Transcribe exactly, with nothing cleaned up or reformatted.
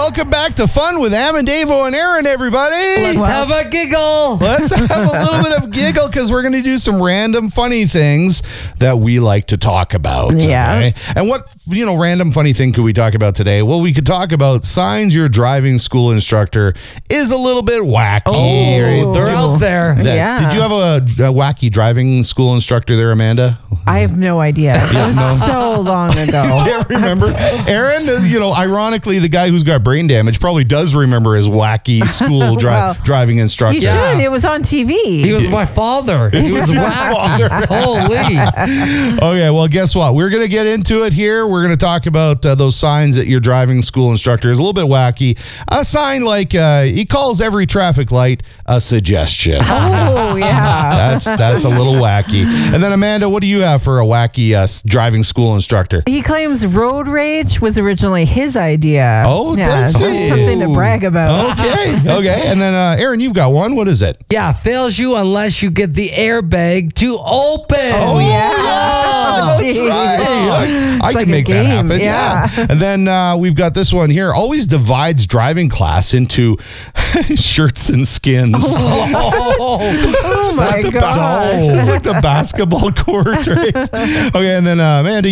welcome back to Fun with Am and Davo and Aaron, everybody. Let's Well- have a giggle. Let's have a little bit of giggle because we're going to do some random funny things that we like to talk about. Yeah. Okay? And what, you know, random funny thing could we talk about today? Well, we could talk about signs your driving school instructor is a little bit wacky. Oh, right? They're out there. That- Yeah. Did you have a, a wacky driving school instructor there, Amanda? I have no idea. It was so long ago. Can't remember. Aaron, uh, you know, ironically, the guy who's got brain damage probably does remember his wacky school dri- Well, driving instructor. You Yeah. should. It was on T V. He was my father. He was wacky. Holy. Okay, well, guess what? We're going to get into it here. We're going to talk about uh, those signs that your driving school instructor is a little bit wacky. A sign like uh, he calls every traffic light a suggestion. Oh, yeah. That's that's a little wacky. And then, Amanda, what do you have for a wacky uh, s- driving school instructor? He claims road rage was originally his idea. Oh, yeah, does so he? it's something to brag about. Okay, okay. And then, uh, Aaron, you've got one. What is it? Yeah, fails you unless you get the airbag to open. Oh, yeah. yeah, that's Jeez. right. I, I It's can like a make that game, happen. yeah. And then uh, we've got this one here. Always divides driving class into shirts and skins. Oh, Oh, Just my like the gosh. bas- just like the basketball court, right? Okay, and then uh, Amanda,